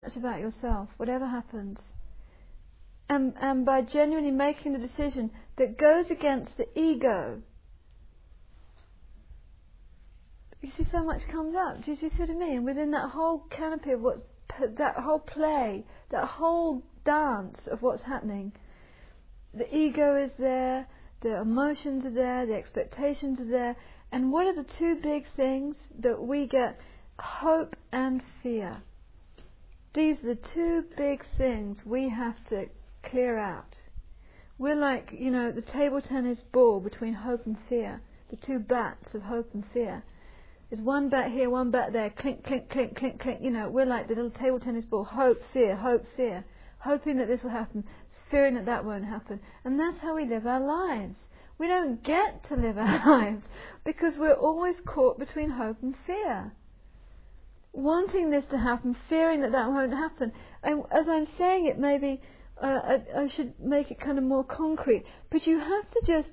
much about yourself, whatever happens. And by genuinely making the decision that goes against the ego, you see, so much comes up. Do you see what I mean? Within that whole canopy of that whole play, that whole dance of what's happening, the ego is there, the emotions are there, the expectations are there, and what are the two big things that we get? Hope and fear. These are the two big things we have to clear out. We're like, the table tennis ball between hope and fear, the two bats of hope and fear. There's one bat here, one bat there, clink, clink, clink, clink, clink. We're like the little table tennis ball, hope, fear, hoping that this will happen, fearing that that won't happen. And that's how we live our lives. We don't get to live our lives because we're always caught between hope and fear. Wanting this to happen, fearing that that won't happen. And as I'm saying it, maybe I should make it kind of more concrete. But you have to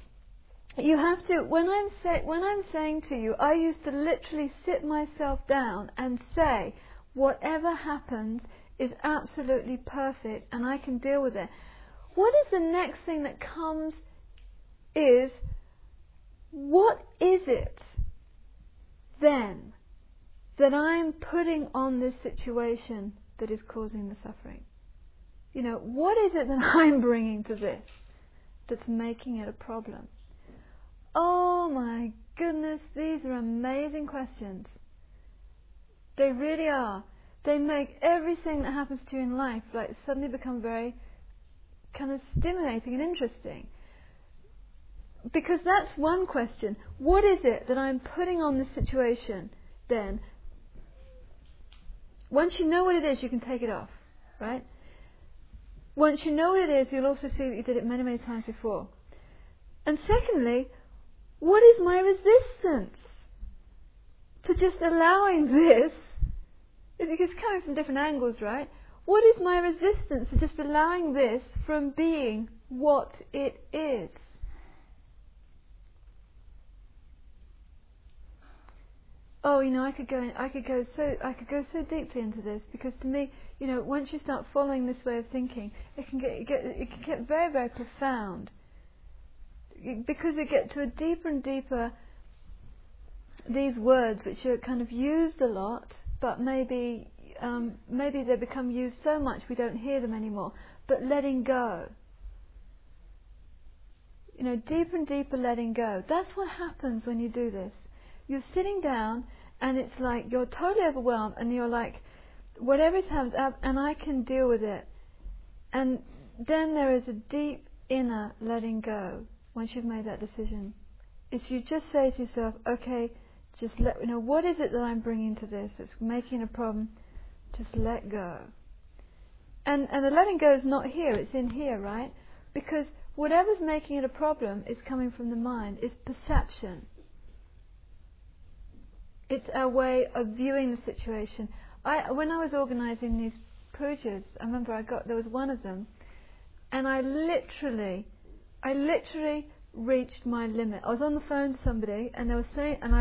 when I'm saying to you, I used to literally sit myself down and say, whatever happens is absolutely perfect and I can deal with it. What is the next thing that comes is, what is it then that I'm putting on this situation that is causing the suffering? What is it that I'm bringing to this that's making it a problem? Oh my goodness, these are amazing questions. They really are. They make everything that happens to you in life suddenly become very kind of stimulating and interesting. Because that's one question. What is it that I'm putting on this situation then? Once you know what it is, you can take it off, right? Once you know what it is, you'll also see that you did it many, many times before. And secondly, what is my resistance to just allowing this? It's coming from different angles, right? What is my resistance to just allowing this from being what it is? Oh, I could go so deeply into this, because to me, once you start following this way of thinking, it can get very, very profound. Because we get to a deeper and deeper, these words which are kind of used a lot, but maybe they become used so much we don't hear them anymore. But letting go, deeper and deeper letting go. That's what happens when you do this. You're sitting down and it's like you're totally overwhelmed and you're like, whatever it happens, and I can deal with it. And then there is a deep inner letting go. Once you've made that decision, if you just say to yourself, okay, just what is it that I'm bringing to this that's making a problem? Just let go. And the letting go is not here, it's in here, right? Because whatever's making it a problem is coming from the mind. It's perception. It's our way of viewing the situation. When I was organising these pujas, I remember there was one of them, and I literally reached my limit. I was on the phone to somebody and they were saying, and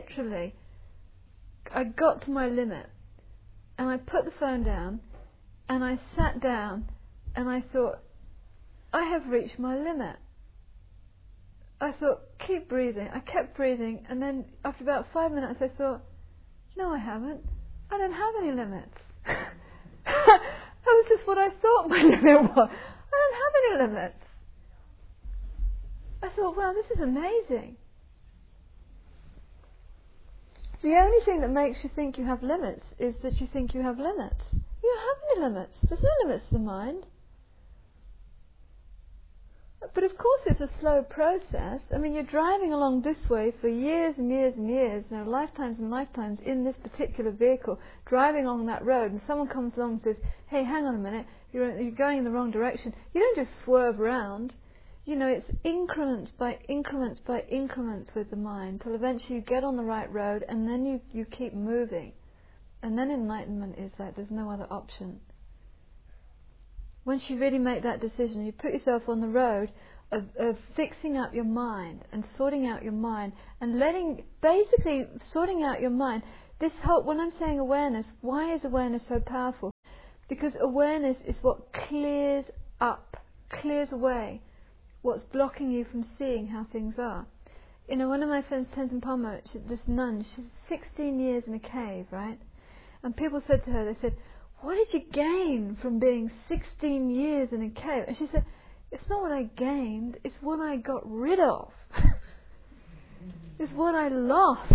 I got to my limit, and I put the phone down and I sat down and I thought, I have reached my limit. I thought, keep breathing. I kept breathing, and then after about 5 minutes I thought, no, I haven't. I don't have any limits. That was just what I thought my limit was. I don't have any limits. I thought, wow, this is amazing. The only thing that makes you think you have limits is that you think you have limits. You don't have any limits. There's no limits to the mind. But of course it's a slow process. I mean, you're driving along this way for years and years and years, lifetimes and lifetimes in this particular vehicle, driving along that road, and someone comes along and says, hey, hang on a minute, you're going in the wrong direction. You don't just swerve around. It's increments by increments by increments with the mind, till eventually you get on the right road, and then you keep moving. And then enlightenment is like there's no other option. Once you really make that decision, you put yourself on the road of fixing up your mind and sorting out your mind and sorting out your mind. when I'm saying awareness, why is awareness so powerful? Because awareness is what clears away what's blocking you from seeing how things are. One of my friends, Tenzin Palmo, this nun, she's 16 years in a cave, right? And people said to her, they said, what did you gain from being 16 years in a cave? And she said, it's not what I gained, it's what I got rid of. It's what I lost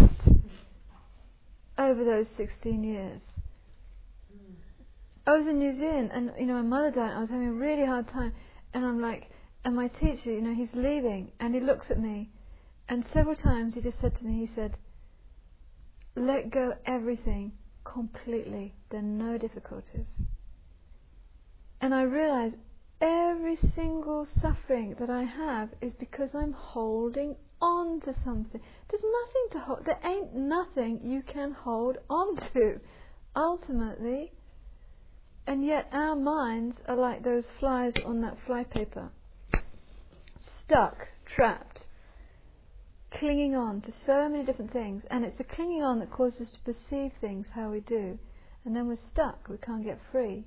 over those 16 years. I was in New Zealand, and my mother died. I was having a really hard time, and I'm like, and my teacher, he's leaving, and he looks at me, and several times he just said to me, he said, let go everything completely. There are no difficulties. And I realised every single suffering that I have is because I'm holding on to something. There's nothing to hold. There ain't nothing you can hold on to, ultimately. And yet our minds are like those flies on that flypaper, stuck, trapped, clinging on to so many different things. And it's the clinging on that causes us to perceive things how we do. And then we're stuck, we can't get free.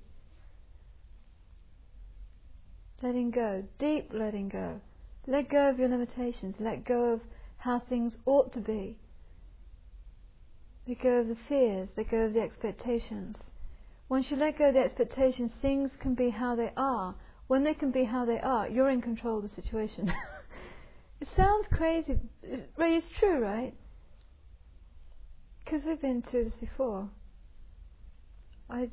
Letting go, deep letting go. Let go of your limitations, let go of how things ought to be. Let go of the fears, let go of the expectations. Once you let go of the expectations, things can be how they are. When they can be how they are, you're in control of the situation. It sounds crazy, Ray, it's true, right? Because we've been through this before. I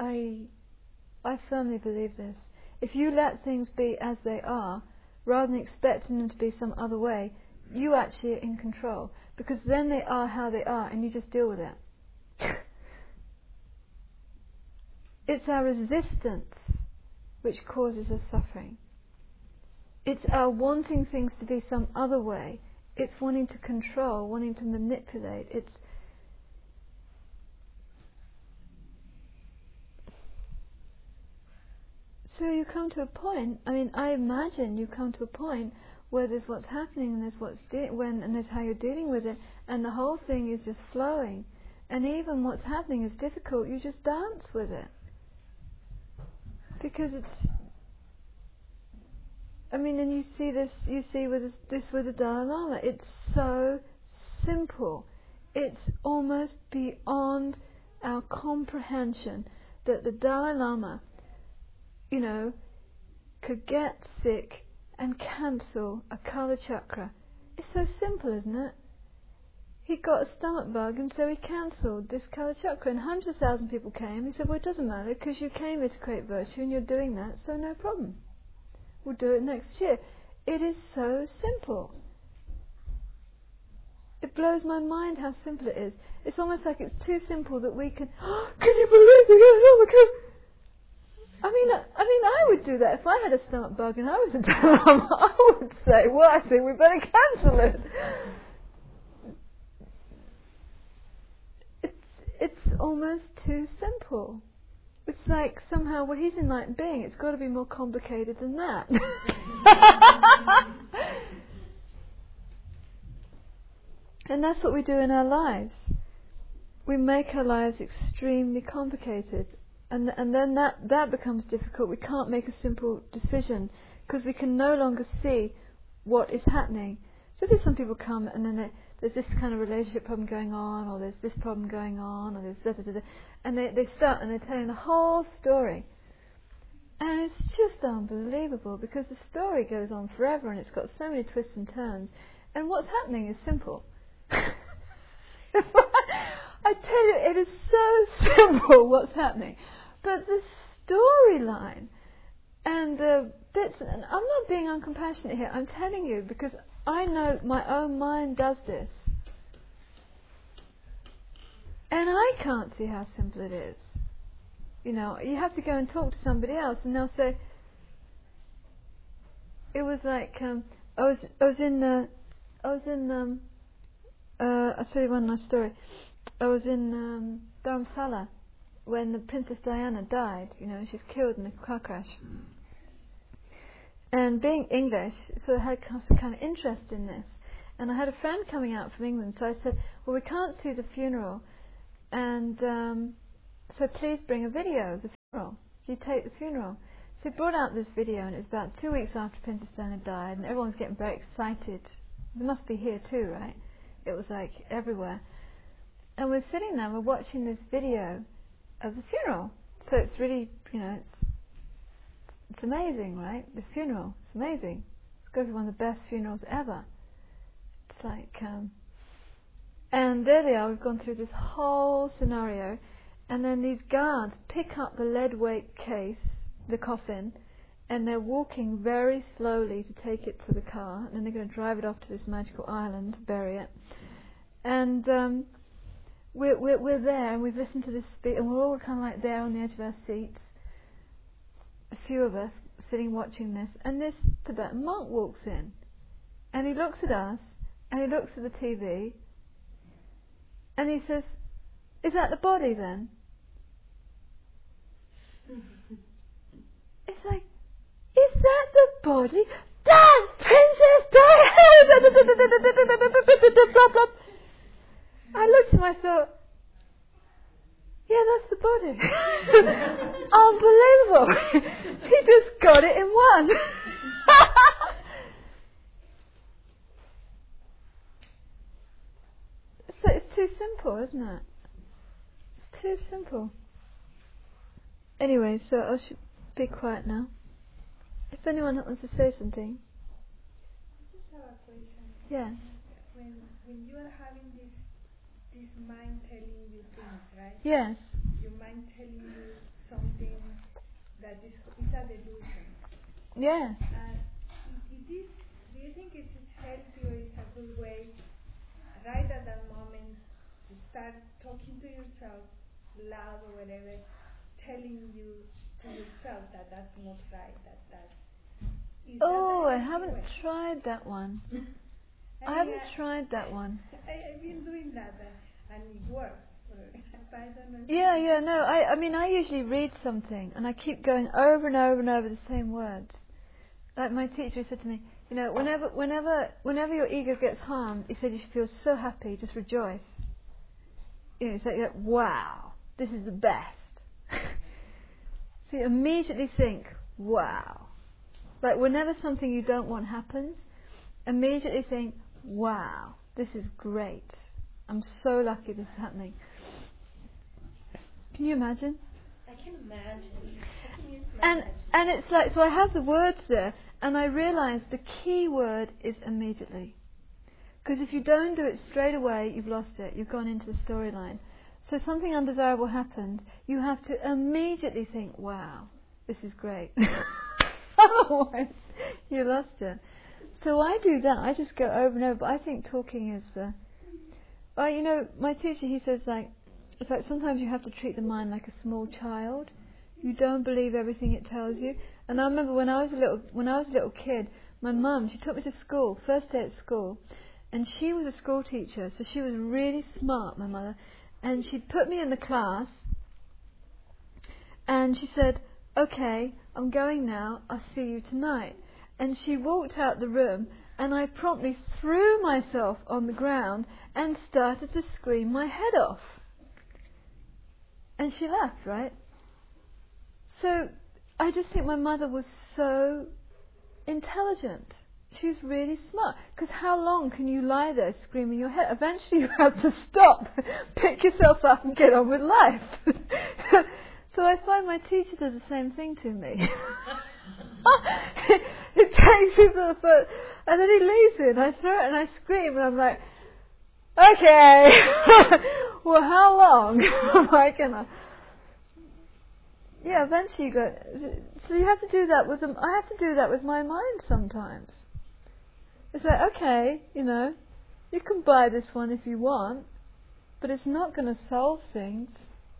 firmly believe this. If you let things be as they are, rather than expecting them to be some other way, you actually are in control. Because then they are how they are, and you just deal with it. It's our resistance which causes us suffering. It's our wanting things to be some other way. It's wanting to control, wanting to manipulate. So you come to a point, I imagine you come to a point where there's what's happening and there's and there's how you're dealing with it, and the whole thing is just flowing. And even what's happening is difficult, you just dance with it. Because and you see with the Dalai Lama, it's so simple. It's almost beyond our comprehension that the Dalai Lama, could get sick and cancel a Kala chakra. It's so simple, isn't it? He got a stomach bug, and so he cancelled this Kala chakra, and hundreds of thousands of people came. He said, well, it doesn't matter, because you came here to create virtue, and you're doing that, so no problem. We'll do it next year. It is so simple. It blows my mind how simple it is. It's almost like it's too simple that we can, can you believe it? I would do that if I had a stomach bug and I was a Dalai Lama. I would say, well, I think we better cancel it. It's almost too simple. It's like somehow, well, he's enlightened being, it's got to be more complicated than that. And that's what we do in our lives. We make our lives extremely complicated. And then that becomes difficult. We can't make a simple decision because we can no longer see what is happening. So there's some people come and then there's this kind of relationship problem going on, or there's this problem going on, or there's da-da-da-da, and they start and they're telling the whole story. And it's just unbelievable because the story goes on forever and it's got so many twists and turns. And what's happening is simple. I tell you, it is so simple what's happening. But the storyline and the bits, and I'm not being uncompassionate here, I'm telling you because I know my own mind does this. And I can't see how simple it is. You have to go and talk to somebody else and they'll say, it was like, I'll tell you one last story. I was in Dharamsala when the Princess Diana died. She's killed in a car crash. And being English, so I had some kind of interest in this. And I had a friend coming out from England, so I said, well, we can't see the funeral and so please bring a video of the funeral. Do you take the funeral? So he brought out this video, and it was about 2 weeks after Princess Diana died, and everyone's getting very excited. It must be here too, right? It was like everywhere. And we're sitting there, we're watching this video of the funeral. So it's really, it's amazing, right? This funeral, it's amazing. It's going to be one of the best funerals ever. It's like, and there they are, we've gone through this whole scenario, and then these guards pick up the lead weight case, the coffin, and they're walking very slowly to take it to the car, and then they're going to drive it off to this magical island to bury it. And we're there, and we've listened to this speech, and we're all kind of like there on the edge of our seats, a few of us sitting watching this, and this Tibetan monk walks in, and he looks at us, and he looks at the TV, and he says, "Is that the body then?" It's like, is that the body? That's Princess Diana! I looked at him, I thought, yeah, that's the body. Unbelievable. He just got it in one. So it's too simple, isn't it? It's too simple. Anyway, so I should be quiet now. If anyone wants to say something. I just have a question. Yeah. When you are having this mind telling you things, right? Yes. Your mind telling you something that is a delusion. Yes. Do you think it is healthy or it's a good way, right at that moment, to start talking to yourself loud or whatever, telling you to yourself that that's not right, I haven't tried that one. I haven't tried that one. I've been doing that and it works. I don't know. Yeah, no, I usually read something and I keep going over and over and over the same words. Like my teacher said to me, whenever your ego gets harmed, he said you should feel so happy, just rejoice. It's like, wow, this is the best. So you immediately think, wow. Like whenever something you don't want happens, immediately think, wow, this is great. I'm so lucky this is happening. Can you imagine? I can imagine. And it's like, so I have the words there, and I realise the key word is immediately. Because if you don't do it straight away, you've lost it. You've gone into the storyline. So something undesirable happened, you have to immediately think, wow, this is great. Otherwise, you lost it. So I do that. I just go over and over. But I think talking is my teacher, he says, it's like sometimes you have to treat the mind like a small child. You don't believe everything it tells you. And I remember when I was a little kid, my mum, she took me to school, first day at school, and she was a school teacher, so she was really smart, my mother. And she put me in the class, and she said, "Okay, I'm going now. I'll see you tonight." And she walked out the room, and I promptly threw myself on the ground and started to scream my head off. And she left, right? So I just think my mother was so intelligent. She's really smart. Because how long can you lie there screaming your head? Eventually you have to stop, pick yourself up and get on with life. So I find my teacher does the same thing to me. It takes me to the foot, and then he leaves it, and I throw it and I scream, and I'm like, okay, well, how long am I gonna? Yeah, eventually you go. So you have to do that with them. I have to do that with my mind sometimes. It's like, okay, you can buy this one if you want, but it's not going to solve things.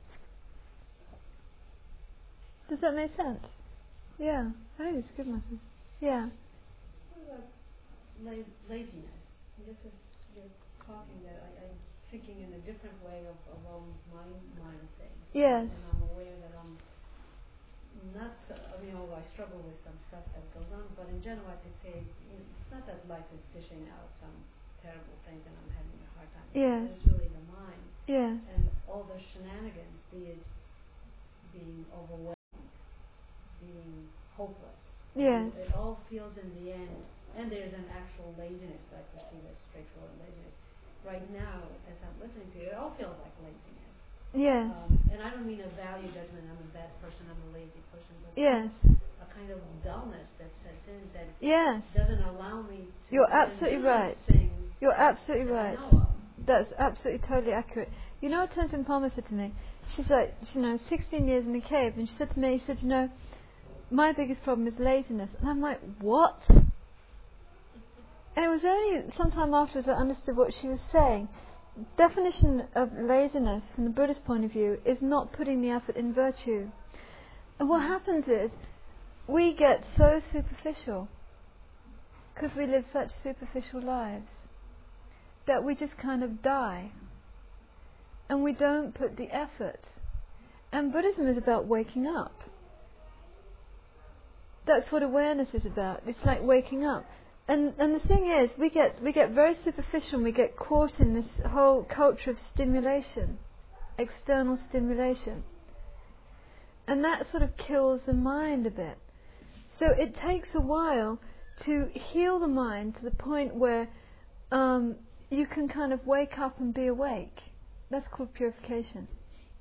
Does that make sense? Yeah, I think it's good message. Yeah. What about laziness? Just as you're talking, that I'm thinking in a different way of all my mind things. Yes. And I'm aware that I'm not so, I struggle with some stuff that goes on, but in general I could say, it's not that life is dishing out some terrible things and I'm having a hard time. Yes. It's really the mind. Yes. And all the shenanigans, be it being overwhelmed, being hopeless. Yes. It all feels in the end, and there's an actual laziness, but I perceive as straightforward laziness. Right now, as I'm listening to you, it all feels like laziness. Yes. And I don't mean a value judgment, I'm a bad person, I'm a lazy person, but Yes. a kind of dullness that sets in that Yes. doesn't allow me to You're absolutely right. You're absolutely right. That's absolutely totally accurate. You know what Tenzin Palmer said to me? She's like, 16 years in the cave, and she said to me, my biggest problem is laziness. And I'm like, what? And it was only sometime afterwards I understood what she was saying. Definition of laziness from the Buddhist point of view is not putting the effort in virtue. And what happens is, we get so superficial, because we live such superficial lives, that we just kind of die. And we don't put the effort. And Buddhism is about waking up. That's what awareness is about. It's like waking up. And the thing is, we get very superficial and we get caught in this whole culture of stimulation, external stimulation. And that sort of kills the mind a bit. So it takes a while to heal the mind to the point where you can kind of wake up and be awake. That's called purification.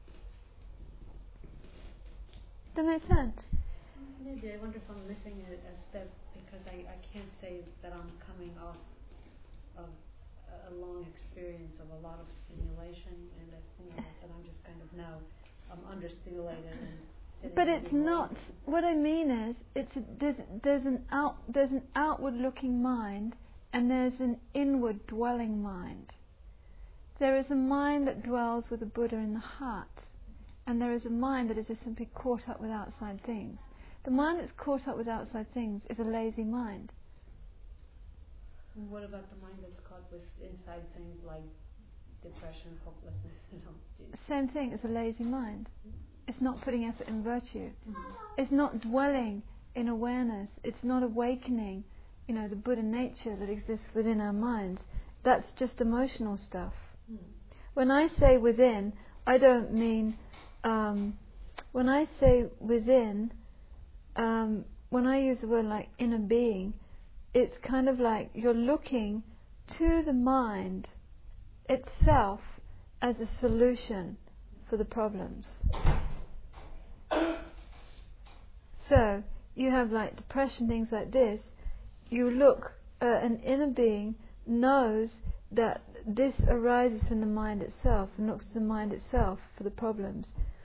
Does that make sense? Maybe I wonder if I'm missing a step, because I can't say that I'm coming off of a long experience of a lot of stimulation, and that I'm just kind of now understimulated and sitting. But it's not. What I mean is, there's an outward-looking mind, and there's an inward dwelling mind. There is a mind that dwells with the Buddha in the heart, and there is a mind that is just simply caught up with outside things. The mind that's caught up with outside things is a lazy mind. And what about the mind that's caught with inside things like depression, hopelessness? Same thing, it's a lazy mind. It's not putting effort in virtue. Mm-hmm. It's not dwelling in awareness. It's not awakening, the Buddha nature that exists within our minds. That's just emotional stuff. Mm. When I say within, I don't mean... when I say within... when I use the word like inner being, it's kind of like you're looking to the mind itself as a solution for the problems. So, you have like depression, things like this, you look, an inner being knows that this arises from the mind itself and looks to the mind itself for the problems.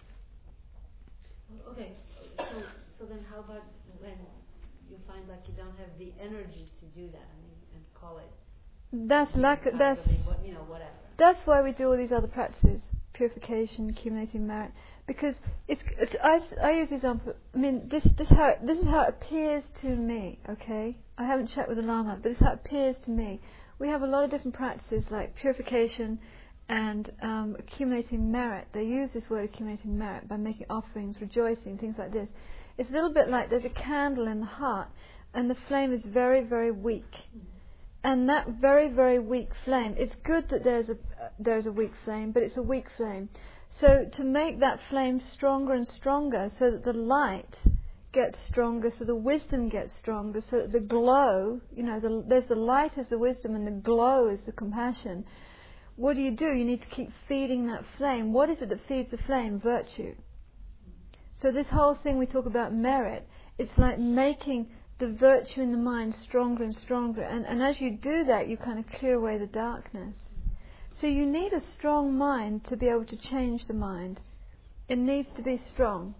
Okay, so then how about when you find like you don't have the energy to do that, and call it... whatever. That's why we do all these other practices, purification, accumulating merit, because I use the example. This is how it appears to me. Okay, I haven't checked with the Lama, but this is how it appears to me. We have a lot of different practices like purification and accumulating merit. They use this word accumulating merit by making offerings, rejoicing, things like this. It's a little bit like there's a candle in the heart, and the flame is very, very weak. And that very, very weak flame, it's good that there's a weak flame, but it's a weak flame. So to make that flame stronger and stronger, so that the light gets stronger, so the wisdom gets stronger, so that the glow, there's the light as the wisdom and the glow is the compassion. What do? You need to keep feeding that flame. What is it that feeds the flame? Virtue. So this whole thing we talk about merit, it's like making the virtue in the mind stronger and stronger. And as you do that, you kind of clear away the darkness. So you need a strong mind to be able to change the mind. It needs to be strong.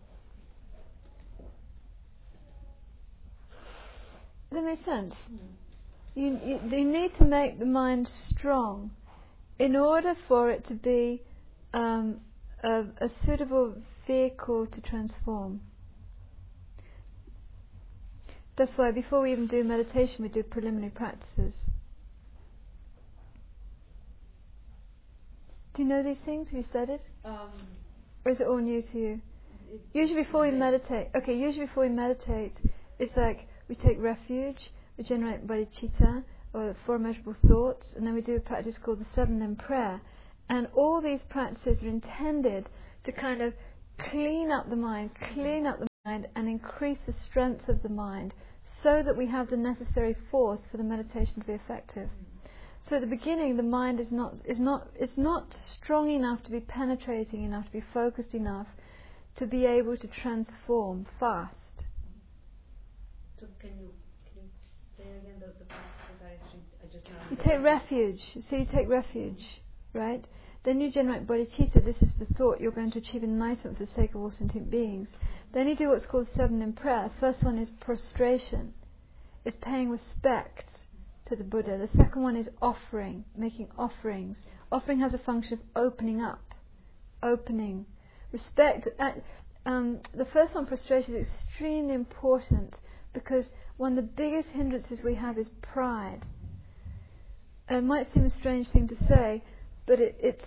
Does that make sense? You need to make the mind strong in order for it to be a suitable vehicle to transform. That's why before we even do meditation, we do preliminary practices. Do you know these things? Have you studied? Or is it all new to you? Usually before we meditate, it's like we take refuge, we generate bodhicitta, or the 4 immeasurable thoughts, and then we do a practice called the 7 limb prayer. And all these practices are intended to kind of clean up the mind, and increase the strength of the mind, so that we have the necessary force for the meditation to be effective. So at the beginning, the mind is not strong enough to be penetrating enough, to be focused enough, to be able to transform fast. So can you say again the practices? I just know. You take refuge. So you take refuge, right? Then you generate bodhicitta. This is the thought you're going to achieve enlightenment for the sake of all sentient beings. Then you do what's called 7 in prayer. First one is prostration. It's paying respect to the Buddha. The second one is offering, making offerings. Offering has a function of opening up, opening. Respect. The first one, prostration, is extremely important because one of the biggest hindrances we have is pride. It might seem a strange thing to say, but it's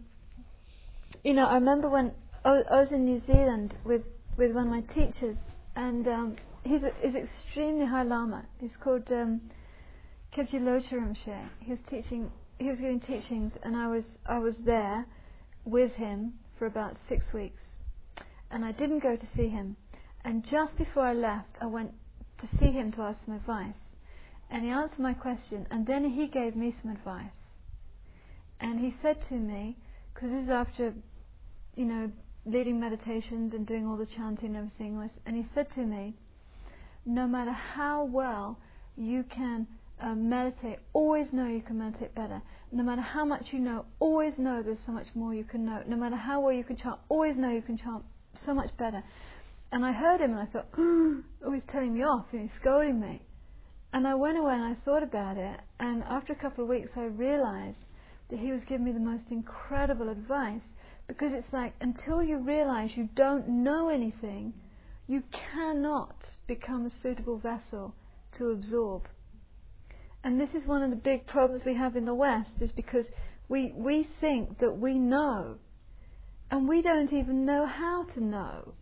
I remember when I was in New Zealand with one of my teachers, and he's extremely high lama. He's called Kebje Locha Rinpoche. He was giving teachings, and I was there with him for about 6 weeks, and I didn't go to see him. And just before I left, I went to see him to ask some advice, and he answered my question, and then he gave me some advice. And he said to me, because this is after, leading meditations and doing all the chanting and everything, and he said to me, no matter how well you can meditate, always know you can meditate better. No matter how much you know, always know there's so much more you can know. No matter how well you can chant, always know you can chant so much better. And I heard him and I thought, oh, he's telling me off, he's scolding me. And I went away and I thought about it, and after a couple of weeks I realized that he was giving me the most incredible advice, because it's like, until you realize you don't know anything, you cannot become a suitable vessel to absorb. And this is one of the big problems we have in the West, is because we think that we know, and we don't even know how to know.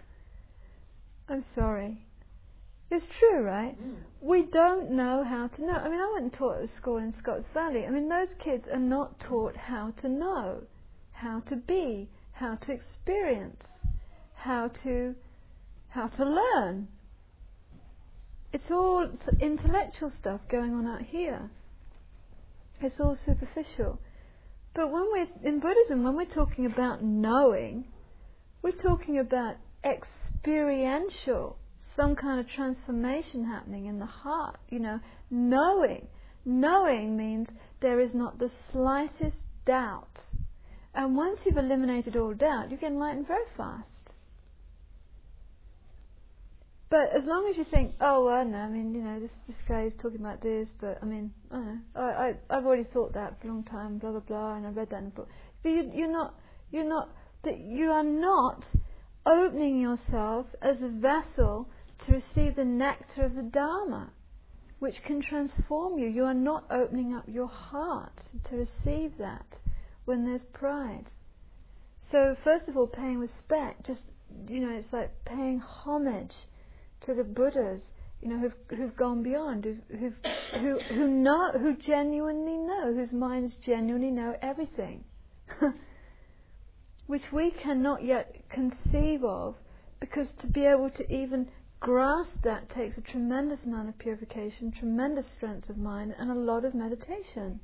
I'm sorry. It's true, right? We don't know how to know. I mean, I went and taught at a school in Scotts Valley. I mean, those kids are not taught how to know, how to be, how to experience, how to learn. It's all intellectual stuff going on out here. It's all superficial. But when we're in Buddhism, when we're talking about knowing, we're talking about experiential, some kind of transformation happening in the heart. Knowing means there is not the slightest doubt. And once you've eliminated all doubt, you get enlightened very fast. But as long as you think, oh, I don't know, I mean, this guy is talking about this, but I mean, I don't know, I've already thought that for a long time, blah blah blah, and I read that in a book. But you are not opening yourself as a vessel to receive the nectar of the Dharma, which can transform you. You are not opening up your heart to receive that when there's pride. So first of all, paying respect, it's like paying homage to the Buddhas, who've gone beyond, who genuinely know, whose minds genuinely know everything, which we cannot yet conceive of, because to be able to even grasp that takes a tremendous amount of purification, tremendous strength of mind, and a lot of meditation.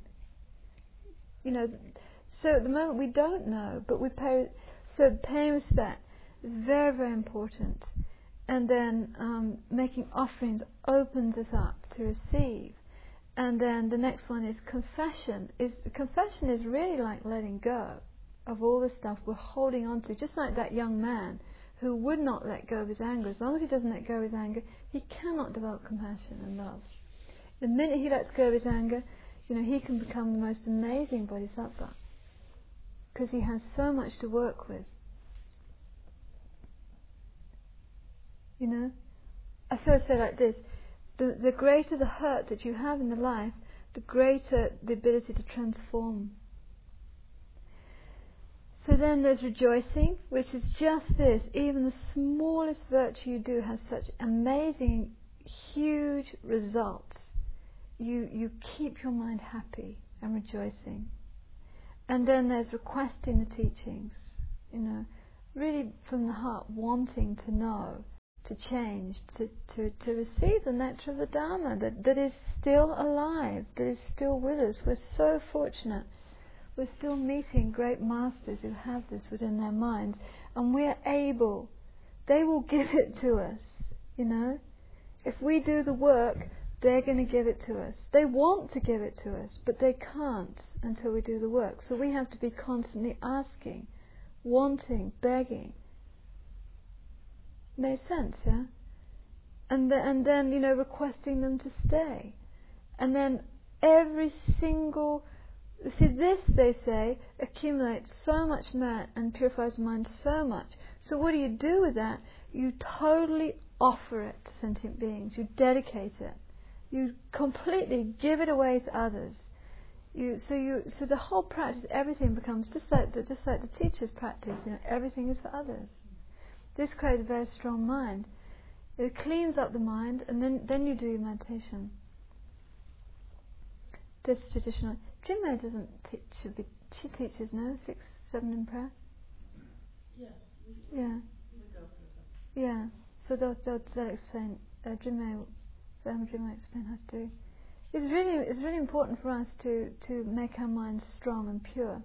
So at the moment we don't know, but we pay. So paying respect is very, very important. And then making offerings opens us up to receive. And then the next one is confession. Confession is really like letting go of all the stuff we're holding on to. Just like that young man who would not let go of his anger. As long as he doesn't let go of his anger, he cannot develop compassion and love. The minute he lets go of his anger, he can become the most amazing bodhisattva, because he has so much to work with. I sort of say like this: the greater the hurt that you have in the life, the greater the ability to transform. So then there's rejoicing, which is just this: even the smallest virtue you do has such amazing, huge results you keep your mind happy and rejoicing. And then there's requesting the teachings, really from the heart, wanting to know, to change, to receive the nectar of the Dharma that is still alive, that is still with us. We're so fortunate. We're still meeting great masters who have this within their minds, and we're able. They will give it to us, If we do the work, they're going to give it to us. They want to give it to us, but they can't until we do the work. So we have to be constantly asking, wanting, begging. Makes sense, yeah? And then requesting them to stay. And then every single... See, this, they say, accumulates so much merit and purifies the mind so much. So what do you do with that? You totally offer it to sentient beings. You dedicate it. You completely give it away to others. So the whole practice, everything becomes just like the teacher's practice. Everything is for others. This creates a very strong mind. It cleans up the mind, and then you do your meditation. This traditional... Jinmei doesn't teach, she teaches, 6, 7 in prayer? Yeah. Yeah. We go through them. Yeah. So they'll explain, Jinmei explain how to do. It's really important for us to make our minds strong and pure.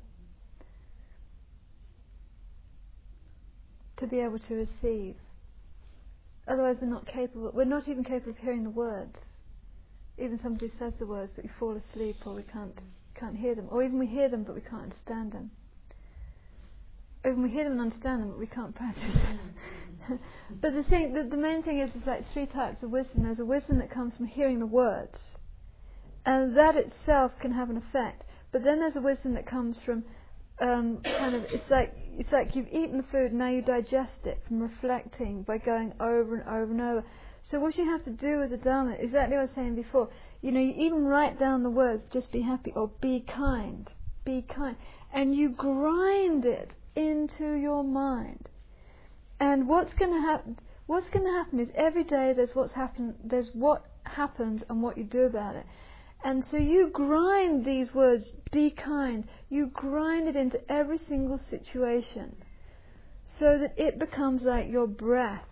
To be able to receive. Otherwise we're not even capable of hearing the words. Even somebody says the words but we fall asleep or we can't hear them. Or even we hear them but we can't understand them. Or even we hear them and understand them but we can't practice. But the main thing is like 3 types of wisdom. There's a wisdom that comes from hearing the words. And that itself can have an effect. But then there's a wisdom that comes from it's like you've eaten the food and now you digest it from reflecting by going over and over and over. So what you have to do with the Dharma, exactly what I was saying before, you even write down the words, just be happy or be kind, and you grind it into your mind. And what's going to happen is every day there's what happens and what you do about it. And so you grind these words, be kind, you grind it into every single situation so that it becomes like your breath.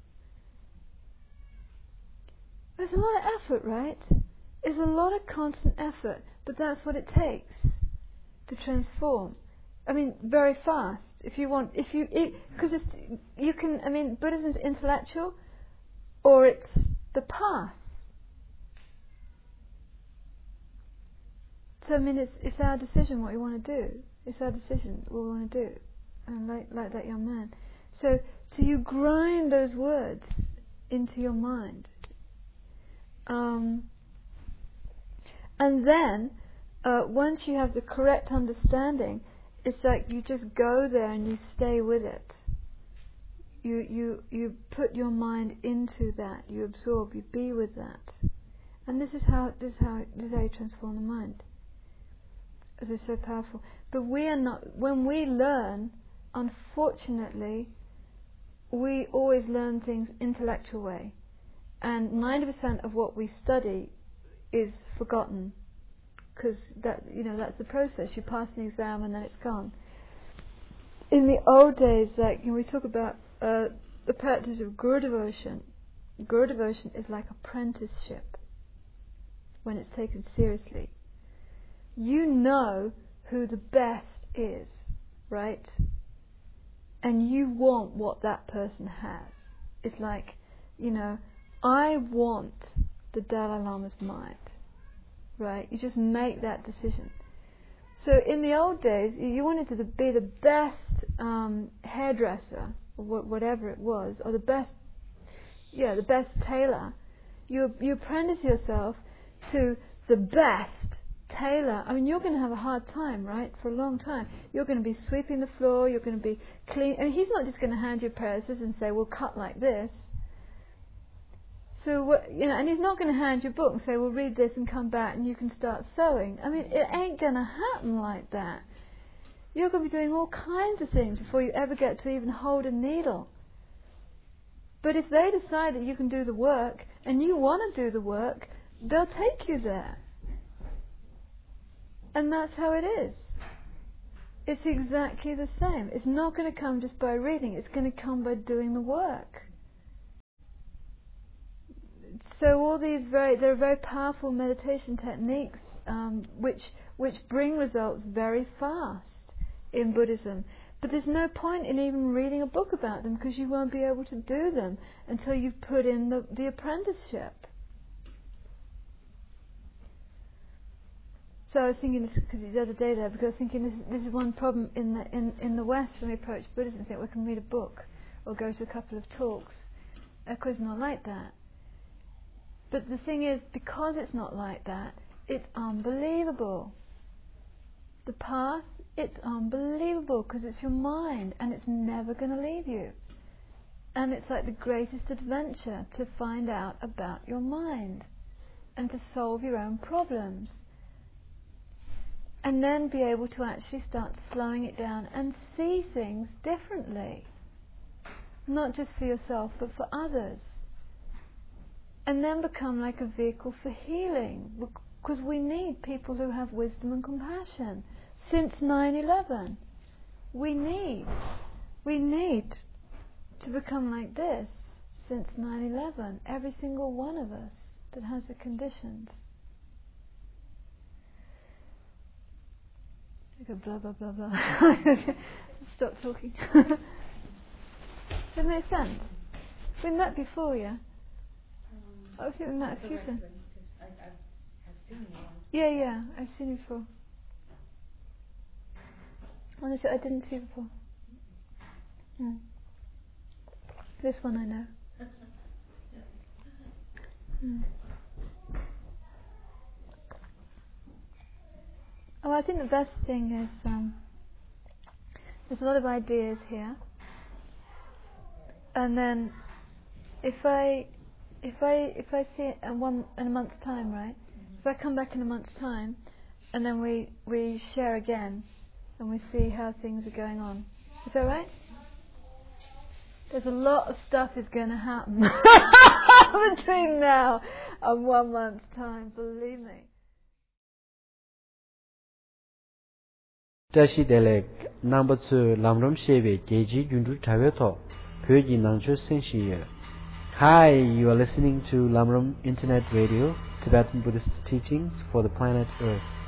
There's a lot of effort, right? It's a lot of constant effort, but that's what it takes to transform. I mean, very fast. Because Buddhism is intellectual or it's the path. So it's our decision what we want to do. It's our decision what we want to do. And like that young man. So you grind those words into your mind. And then once you have the correct understanding, it's like you just go there and you stay with it. You put your mind into that. You absorb. You be with that. And this is how you transform the mind. This is so powerful. But we are not. When we learn, unfortunately, we always learn things intellectual way, and 90% of what we study is forgotten. Because that's the process. You pass an exam and then it's gone. In the old days, we talk about the practice of Guru devotion. Guru devotion is like apprenticeship when it's taken seriously. You know who the best is, right? And you want what that person has. It's like, I want the Dalai Lama's mind, right? You just make that decision. So in the old days, you wanted to be the best hairdresser, or whatever it was, or the best tailor. You apprentice yourself to the best tailor. I mean, you're going to have a hard time, right? For a long time. You're going to be sweeping the floor, you're going to be clean. I mean, he's not just going to hand you a pair of scissors and say, well, cut like this. So, and he's not going to hand you a book and say, well, read this and come back and you can start sewing. I mean, it ain't going to happen like that. You're going to be doing all kinds of things before you ever get to even hold a needle. But if they decide that you can do the work and you want to do the work, they'll take you there. And that's how it is. It's exactly the same. It's not going to come just by reading, it's going to come by doing the work. So all these there are very powerful meditation techniques which bring results very fast in Buddhism. But there's no point in even reading a book about them, because you won't be able to do them until you've put in the apprenticeship. So I was thinking this, because the other day there, because I was thinking this is one problem in the West when we approach Buddhism. We think we can read a book or go to a couple of talks. Of course, it's not like that. But the thing is, because it's not like that, it's unbelievable. The path, it's unbelievable, because it's your mind and it's never going to leave you. And it's like the greatest adventure to find out about your mind and to solve your own problems. And then be able to actually start slowing it down and see things differently. Not just for yourself, but for others. And then become like a vehicle for healing. Because we need people who have wisdom and compassion. Since 9/11, we need to become like this. Since 9/11, every single one of us that has the conditions. I go blah blah blah blah. Stop talking. Does that make sense? We met before, yeah? I think we met a few times. I've seen you. Yeah, I've seen you before. Honestly, I didn't see you before. This one I know. Oh, I think the best thing is there's a lot of ideas here, and then if I see it in a month's time, right? If I come back in a month's time, and then we share again, and we see how things are going on. Is that right? There's a lot of stuff is going to happen between now and 1 month's time. Believe me. Tashi Delek number 2 Lamrom Shebe Geji Gundu Taveto Pyoji Nangcho Senshi. Hi, you are listening to Lamrom Internet Radio, Tibetan Buddhist teachings for the planet Earth.